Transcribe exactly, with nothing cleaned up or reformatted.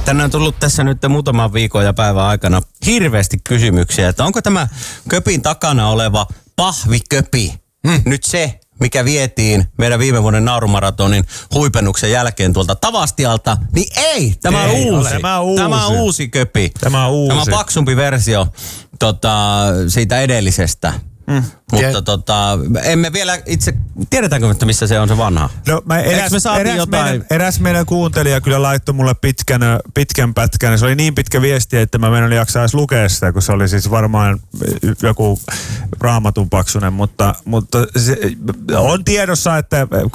Tänne on tullut tässä nyt muutaman viikon ja päivän aikana hirveästi kysymyksiä, että onko tämä köpin takana oleva pahviköpi hmm. nyt se, mikä vietiin meidän viime vuoden naurumaratonin huipennuksen jälkeen tuolta Tavastialta, niin ei, tämä ei on uusi. Ole, tämä on uusi. Tämä on uusi köpi. Tämä on uusi. Tämä on paksumpi versio tota, siitä edellisestä. Mm. Mutta ja, tota, emme vielä itse, tiedetäänkö, että missä se on se vanha? No mä eräs, me eräs, jotain? meidän, eräs meidän kuuntelija kyllä laittoi mulle pitkän, pitkän pätkän. Se oli niin pitkä viesti, että mä en jaksa edes lukea sitä, kun se oli siis varmaan joku raamatun paksunen. Mutta, mutta se on tiedossa, että